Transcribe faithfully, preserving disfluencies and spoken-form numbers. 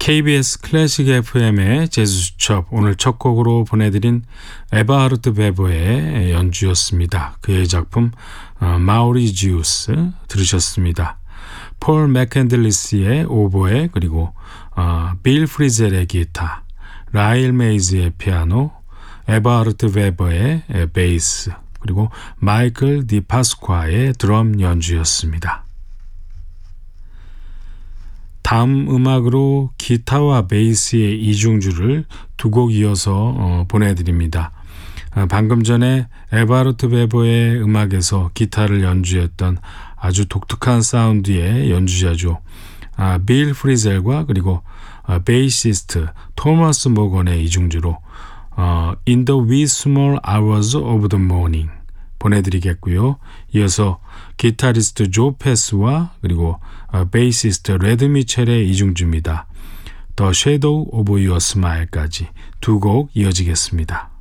케이비에스 클래식 에프엠의 재즈수첩, 오늘 첫 곡으로 보내드린 에버하르트 베버의 연주였습니다. 그의 작품 마우리지우스 들으셨습니다. 폴 맥앤들리스의 오보에, 그리고 어, 빌 프리젤의 기타, 라일 메이즈의 피아노, 에버하르트 베버의 베이스, 그리고 마이클 디 파스콰의 드럼 연주였습니다. 다음 음악으로 기타와 베이스의 이중주를 두 곡 이어서 어, 보내드립니다. 아, 방금 전에 에버하르트 베버의 음악에서 기타를 연주했던 아주 독특한 사운드의 연주자죠. 아, 빌 프리젤과 그리고 아, 베이시스트 토머스 모건의 이중주로 어, In the wee small hours of the morning 보내드리겠고요. 이어서 기타리스트 조 패스와 그리고 어, 베이시스트 레드 미첼의 이중주입니다. The Shadow of Your Smile까지 두 곡 이어지겠습니다.